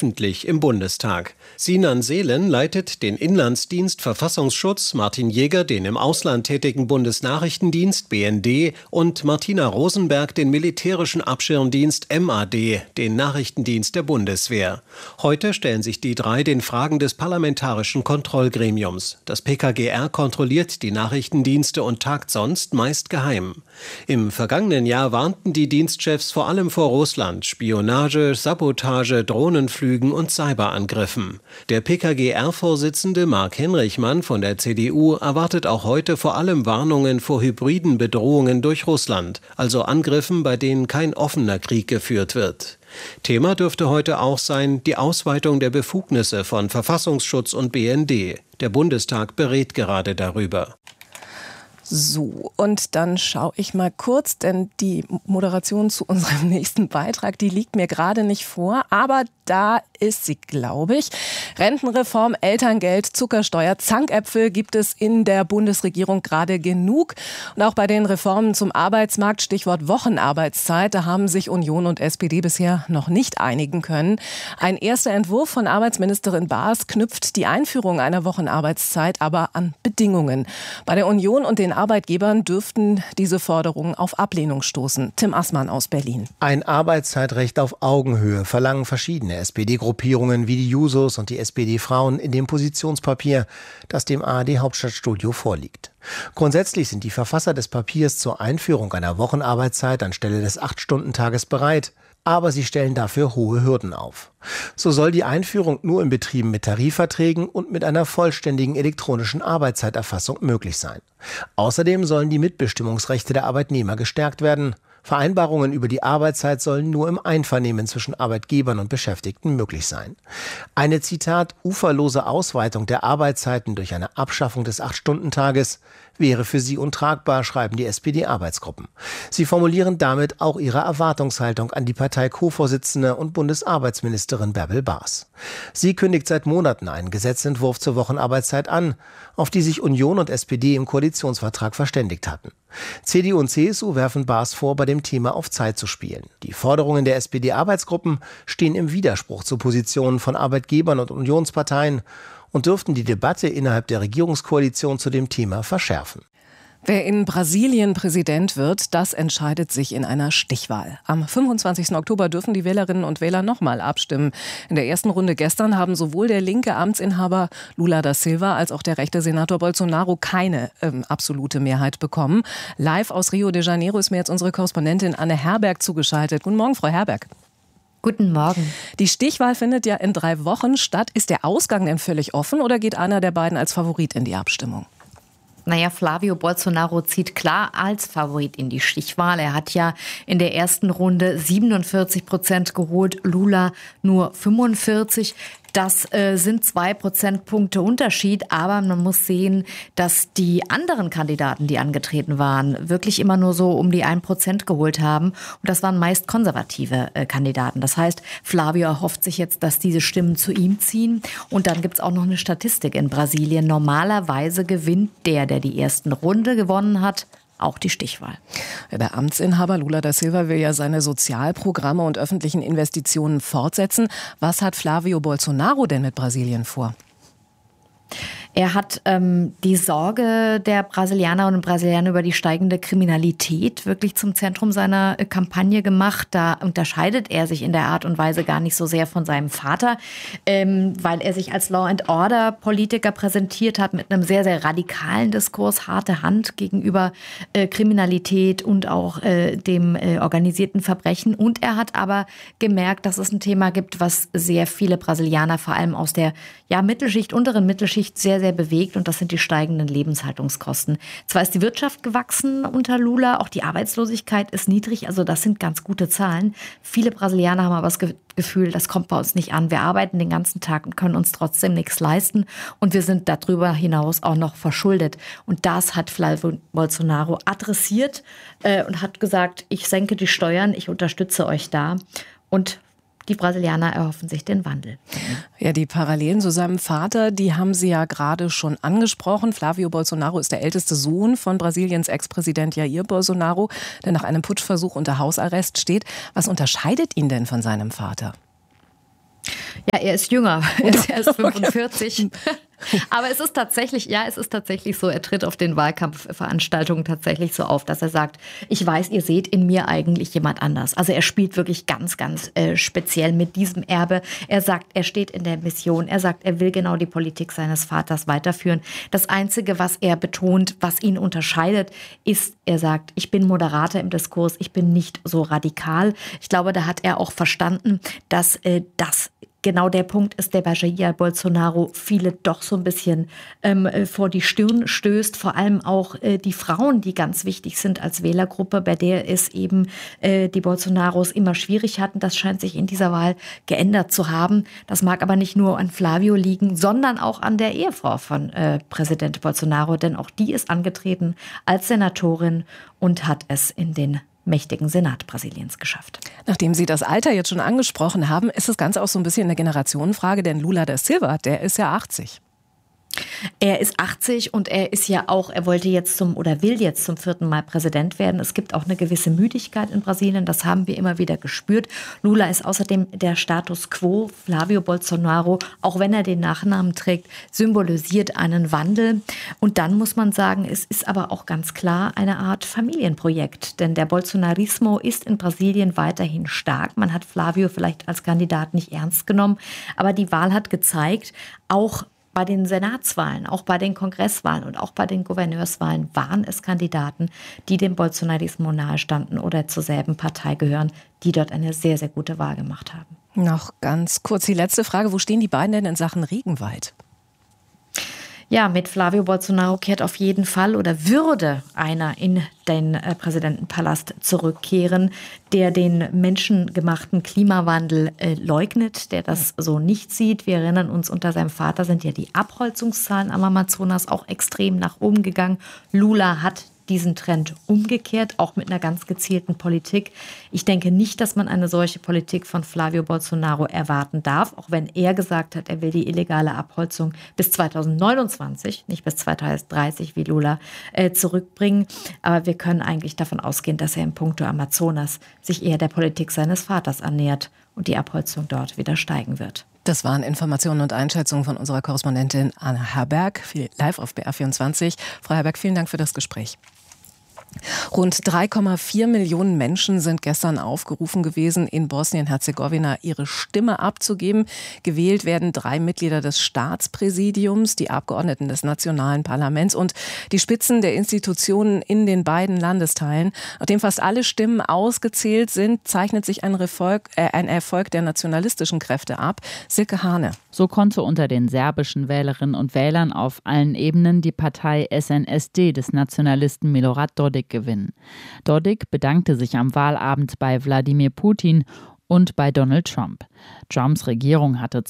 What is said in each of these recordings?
öffentlich im Bundestag. Sinan Seelen leitet den Inlandsdienst Verfassungsschutz, Martin Jäger den im Ausland tätigen Bundesnachrichtendienst BND und Martina Rosenberg den militärischen Abschirmdienst MAD, den Nachrichtendienst der Bundeswehr. Heute stellen sich die drei den Fragen des Parlamentarischen Kontrollgremiums. Das PKGR kontrolliert die Nachrichtendienste und tagt sonst meist geheim. Im vergangenen Jahr warnten die Dienstchefs vor allem vor Russland, Spionage, Sabotage, Drohnenflügen und Cyberangriffen. Der PKGR-Vorsitzende Marc Henrichmann von der CDU erwartet auch heute vor allem Warnungen vor hybriden Bedrohungen durch Russland, also Angriffen, bei denen kein offener Krieg geführt wird. Thema dürfte heute auch sein die Ausweitung der Befugnisse von Verfassungsschutz und BND. Der Bundestag berät gerade darüber. So, und dann schaue ich mal kurz, denn die Moderation zu unserem nächsten Beitrag, die liegt mir gerade nicht vor, aber da ist sie, glaube ich. Rentenreform, Elterngeld, Zuckersteuer, Zankäpfel gibt es in der Bundesregierung gerade genug. Und auch bei den Reformen zum Arbeitsmarkt, Stichwort Wochenarbeitszeit, da haben sich Union und SPD bisher noch nicht einigen können. Ein erster Entwurf von Arbeitsministerin Baas knüpft die Einführung einer Wochenarbeitszeit aber an Bedingungen. Bei der Union und den Arbeitgebern dürften diese Forderungen auf Ablehnung stoßen. Tim Assmann aus Berlin. Ein Arbeitszeitrecht auf Augenhöhe verlangen verschiedene SPD-Gruppierungen wie die Jusos und die SPD-Frauen in dem Positionspapier, das dem ARD-Hauptstadtstudio vorliegt. Grundsätzlich sind die Verfasser des Papiers zur Einführung einer Wochenarbeitszeit anstelle des 8-Stunden-Tages bereit, aber sie stellen dafür hohe Hürden auf. So soll die Einführung nur in Betrieben mit Tarifverträgen und mit einer vollständigen elektronischen Arbeitszeiterfassung möglich sein. Außerdem sollen die Mitbestimmungsrechte der Arbeitnehmer gestärkt werden. Vereinbarungen über die Arbeitszeit sollen nur im Einvernehmen zwischen Arbeitgebern und Beschäftigten möglich sein. Eine, Zitat, uferlose Ausweitung der Arbeitszeiten durch eine Abschaffung des 8-Stunden-Tages wäre für sie untragbar, schreiben die SPD-Arbeitsgruppen. Sie formulieren damit auch ihre Erwartungshaltung an die Partei-Co-Vorsitzende und Bundesarbeitsministerin Bärbel Baas. Sie kündigt seit Monaten einen Gesetzentwurf zur Wochenarbeitszeit an, auf die sich Union und SPD im Koalitionsvertrag verständigt hatten. CDU und CSU werfen Baas vor, bei dem Thema auf Zeit zu spielen. Die Forderungen der SPD-Arbeitsgruppen stehen im Widerspruch zu Positionen von Arbeitgebern und Unionsparteien und dürften die Debatte innerhalb der Regierungskoalition zu dem Thema verschärfen. Wer in Brasilien Präsident wird, das entscheidet sich in einer Stichwahl. Am 25. Oktober dürfen die Wählerinnen und Wähler nochmal abstimmen. In der ersten Runde gestern haben sowohl der linke Amtsinhaber Lula da Silva als auch der rechte Senator Bolsonaro keine absolute Mehrheit bekommen. Live aus Rio de Janeiro ist mir jetzt unsere Korrespondentin Anne Herberg zugeschaltet. Guten Morgen, Frau Herberg. Guten Morgen. Die Stichwahl findet ja in 3 Wochen statt. Ist der Ausgang denn völlig offen oder geht einer der beiden als Favorit in die Abstimmung? Naja, Flavio Bolsonaro zieht klar als Favorit in die Stichwahl. Er hat ja in der ersten Runde 47% geholt, Lula nur 45%. Das sind 2 Prozentpunkte Unterschied, aber man muss sehen, dass die anderen Kandidaten, die angetreten waren, wirklich immer nur so um die 1% geholt haben. Und das waren meist konservative Kandidaten. Das heißt, Flavio erhofft sich jetzt, dass diese Stimmen zu ihm ziehen. Und dann gibt's auch noch eine Statistik in Brasilien. Normalerweise gewinnt der die ersten Runde gewonnen hat, auch die Stichwahl. Der Amtsinhaber Lula da Silva will ja seine Sozialprogramme und öffentlichen Investitionen fortsetzen. Was hat Flavio Bolsonaro denn mit Brasilien vor? Er hat die Sorge der Brasilianerinnen und Brasilianer über die steigende Kriminalität wirklich zum Zentrum seiner Kampagne gemacht. Da unterscheidet er sich in der Art und Weise gar nicht so sehr von seinem Vater, weil er sich als Law-and-Order-Politiker präsentiert hat mit einem sehr, sehr radikalen Diskurs, harte Hand gegenüber Kriminalität und auch dem organisierten Verbrechen. Und er hat aber gemerkt, dass es ein Thema gibt, was sehr viele Brasilianer, vor allem aus der Mittelschicht, unteren Mittelschicht, sehr, sehr bewegt, und das sind die steigenden Lebenshaltungskosten. Zwar ist die Wirtschaft gewachsen unter Lula, auch die Arbeitslosigkeit ist niedrig, also das sind ganz gute Zahlen. Viele Brasilianer haben aber das Gefühl, das kommt bei uns nicht an. Wir arbeiten den ganzen Tag und können uns trotzdem nichts leisten, und wir sind darüber hinaus auch noch verschuldet. Und das hat Flavio Bolsonaro adressiert und hat gesagt, ich senke die Steuern, ich unterstütze euch da, und die Brasilianer erhoffen sich den Wandel. Ja, die Parallelen zu seinem Vater, die haben Sie ja gerade schon angesprochen. Flavio Bolsonaro ist der älteste Sohn von Brasiliens Ex-Präsident Jair Bolsonaro, der nach einem Putschversuch unter Hausarrest steht. Was unterscheidet ihn denn von seinem Vater? Ja, er ist jünger. Er ist 45. Aber es ist tatsächlich so, er tritt auf den Wahlkampfveranstaltungen tatsächlich so auf, dass er sagt, ich weiß, ihr seht in mir eigentlich jemand anders. Also er spielt wirklich ganz, ganz speziell mit diesem Erbe. Er sagt, er steht in der Mission. Er sagt, er will genau die Politik seines Vaters weiterführen. Das Einzige, was er betont, was ihn unterscheidet, ist, er sagt, ich bin Moderator im Diskurs, ich bin nicht so radikal. Ich glaube, da hat er auch verstanden, dass das genau der Punkt ist, der bei Jair Bolsonaro viele doch so ein bisschen vor die Stirn stößt. Vor allem auch die Frauen, die ganz wichtig sind als Wählergruppe, bei der es eben die Bolsonaros immer schwierig hatten. Das scheint sich in dieser Wahl geändert zu haben. Das mag aber nicht nur an Flavio liegen, sondern auch an der Ehefrau von Präsident Bolsonaro. Denn auch die ist angetreten als Senatorin und hat es in den mächtigen Senat Brasiliens geschafft. Nachdem Sie das Alter jetzt schon angesprochen haben, ist das Ganze auch so ein bisschen eine Generationenfrage, denn Lula da Silva, der ist ja 80. Er ist 80 und er will jetzt zum 4. Mal Präsident werden. Es gibt auch eine gewisse Müdigkeit in Brasilien, das haben wir immer wieder gespürt. Lula ist außerdem der Status quo. Flavio Bolsonaro, auch wenn er den Nachnamen trägt, symbolisiert einen Wandel. Und dann muss man sagen, es ist aber auch ganz klar eine Art Familienprojekt, denn der Bolsonarismo ist in Brasilien weiterhin stark. Man hat Flavio vielleicht als Kandidat nicht ernst genommen, aber die Wahl hat gezeigt, auch bei den Senatswahlen, auch bei den Kongresswahlen und auch bei den Gouverneurswahlen waren es Kandidaten, die dem Bolsonarismo nahestanden oder zur selben Partei gehören, die dort eine sehr, sehr gute Wahl gemacht haben. Noch ganz kurz die letzte Frage. Wo stehen die beiden denn in Sachen Regenwald? Ja, mit Flavio Bolsonaro kehrt auf jeden Fall oder würde einer in den Präsidentenpalast zurückkehren, der den menschengemachten Klimawandel leugnet, der das so nicht sieht. Wir erinnern uns, unter seinem Vater sind ja die Abholzungszahlen am Amazonas auch extrem nach oben gegangen. Lula hat diesen Trend umgekehrt, auch mit einer ganz gezielten Politik. Ich denke nicht, dass man eine solche Politik von Flavio Bolsonaro erwarten darf, auch wenn er gesagt hat, er will die illegale Abholzung bis 2029, nicht bis 2030 wie Lula, zurückbringen. Aber wir können eigentlich davon ausgehen, dass er in puncto Amazonas sich eher der Politik seines Vaters annähert und die Abholzung dort wieder steigen wird. Das waren Informationen und Einschätzungen von unserer Korrespondentin Anna Herberg, live auf BR24. Frau Herberg, vielen Dank für das Gespräch. Rund 3,4 Millionen Menschen sind gestern aufgerufen gewesen, in Bosnien-Herzegowina ihre Stimme abzugeben. Gewählt werden 3 Mitglieder des Staatspräsidiums, die Abgeordneten des nationalen Parlaments und die Spitzen der Institutionen in den beiden Landesteilen. Nachdem fast alle Stimmen ausgezählt sind, zeichnet sich ein Erfolg der nationalistischen Kräfte ab. Silke Hane. So konnte unter den serbischen Wählerinnen und Wählern auf allen Ebenen die Partei SNSD des Nationalisten Milorad Dodik gewinnen. Dodik bedankte sich am Wahlabend bei Wladimir Putin und bei Donald Trump. Trumps Regierung hatte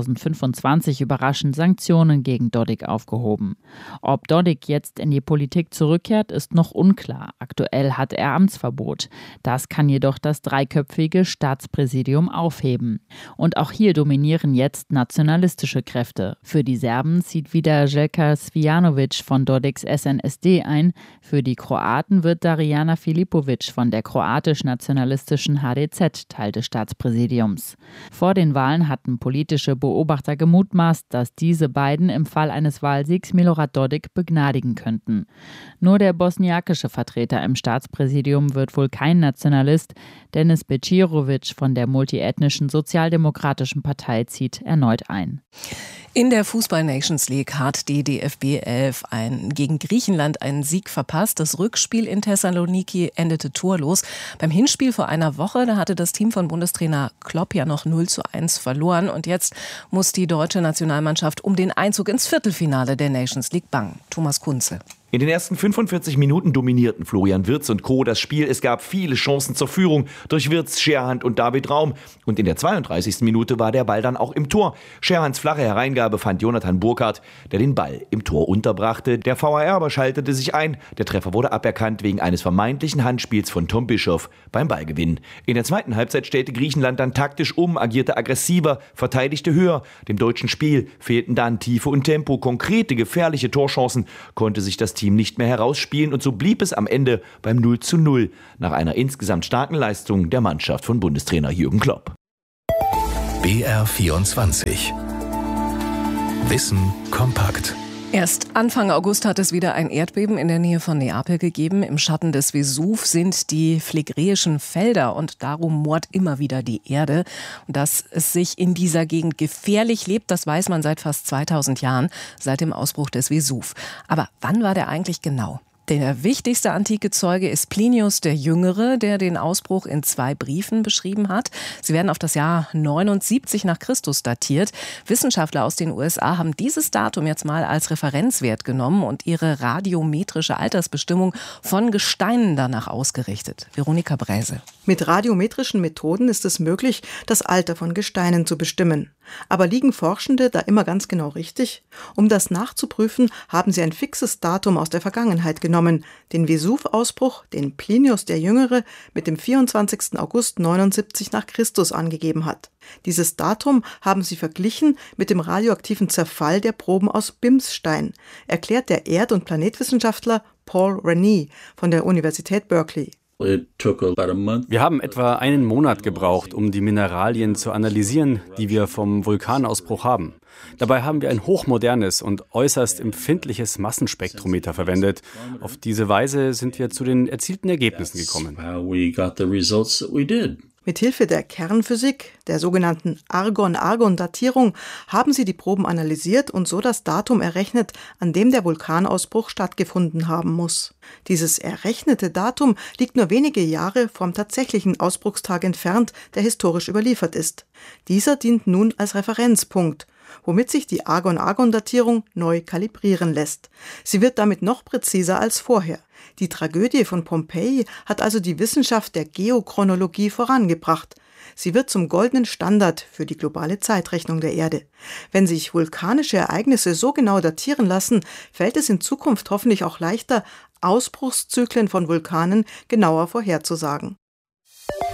2025 überraschend Sanktionen gegen Dodik aufgehoben. Ob Dodik jetzt in die Politik zurückkehrt, ist noch unklar. Aktuell hat er Amtsverbot. Das kann jedoch das dreiköpfige Staatspräsidium aufheben. Und auch hier dominieren jetzt nationalistische Kräfte. Für die Serben zieht wieder Željko Cvijanović von Dodiks SNSD ein. Für die Kroaten wird Darijana Filipović von der kroatisch-nationalistischen HDZ Teil des Staatspräsidiums. Vor den Wahlen hatten politische Beobachter gemutmaßt, dass diese beiden im Fall eines Wahlsiegs Milorad Dodik begnadigen könnten. Nur der bosniakische Vertreter im Staatspräsidium wird wohl kein Nationalist. Denis Bećirović von der multiethnischen Sozialdemokratischen Partei zieht erneut ein. In der Fußball-Nations League hat die DFB 11 gegen Griechenland einen Sieg verpasst. Das Rückspiel in Thessaloniki endete torlos. Beim Hinspiel vor einer Woche, da hatte das Team von Bundestrainer Klopp ja noch 0:1 verloren. Und jetzt muss die deutsche Nationalmannschaft um den Einzug ins Viertelfinale der Nations League bangen. Thomas Kunze. In den ersten 45 Minuten dominierten Florian Wirtz und Co. das Spiel. Es gab viele Chancen zur Führung durch Wirtz, Scherhand und David Raum. Und in der 32. Minute war der Ball dann auch im Tor. Scherhands flache Hereingabe fand Jonathan Burkhardt, der den Ball im Tor unterbrachte. Der VAR aber schaltete sich ein. Der Treffer wurde aberkannt wegen eines vermeintlichen Handspiels von Tom Bischoff beim Ballgewinn. In der zweiten Halbzeit stellte Griechenland dann taktisch um, agierte aggressiver, verteidigte höher. Dem deutschen Spiel fehlten dann Tiefe und Tempo. Konkrete, gefährliche Torchancen konnte sich das Team nicht mehr herausspielen und so blieb es am Ende beim 0:0 nach einer insgesamt starken Leistung der Mannschaft von Bundestrainer Jürgen Klopp. BR24. Wissen kompakt. Erst Anfang August hat es wieder ein Erdbeben in der Nähe von Neapel gegeben. Im Schatten des Vesuv sind die phlegräischen Felder und darum moort immer wieder die Erde. Und dass es sich in dieser Gegend gefährlich lebt, das weiß man seit fast 2000 Jahren, seit dem Ausbruch des Vesuv. Aber wann war der eigentlich genau? Der wichtigste antike Zeuge ist Plinius der Jüngere, der den Ausbruch in 2 Briefen beschrieben hat. Sie werden auf das Jahr 79 nach Christus datiert. Wissenschaftler aus den USA haben dieses Datum jetzt mal als Referenzwert genommen und ihre radiometrische Altersbestimmung von Gesteinen danach ausgerichtet. Veronika Bräse. Mit radiometrischen Methoden ist es möglich, das Alter von Gesteinen zu bestimmen. Aber liegen Forschende da immer ganz genau richtig? Um das nachzuprüfen, haben sie ein fixes Datum aus der Vergangenheit genommen, den Vesuv-Ausbruch, den Plinius der Jüngere mit dem 24. August 79 nach Christus angegeben hat. Dieses Datum haben sie verglichen mit dem radioaktiven Zerfall der Proben aus Bimsstein, erklärt der Erd- und Planetwissenschaftler Paul Rennie von der Universität Berkeley. Wir haben etwa einen Monat gebraucht, um die Mineralien zu analysieren, die wir vom Vulkanausbruch haben. Dabei haben wir ein hochmodernes und äußerst empfindliches Massenspektrometer verwendet. Auf diese Weise sind wir zu den erzielten Ergebnissen gekommen. Mithilfe der Kernphysik, der sogenannten Argon-Argon-Datierung, haben sie die Proben analysiert und so das Datum errechnet, an dem der Vulkanausbruch stattgefunden haben muss. Dieses errechnete Datum liegt nur wenige Jahre vom tatsächlichen Ausbruchstag entfernt, der historisch überliefert ist. Dieser dient nun als Referenzpunkt, womit sich die Argon-Argon-Datierung neu kalibrieren lässt. Sie wird damit noch präziser als vorher. Die Tragödie von Pompeji hat also die Wissenschaft der Geochronologie vorangebracht. Sie wird zum goldenen Standard für die globale Zeitrechnung der Erde. Wenn sich vulkanische Ereignisse so genau datieren lassen, fällt es in Zukunft hoffentlich auch leichter, Ausbruchszyklen von Vulkanen genauer vorherzusagen.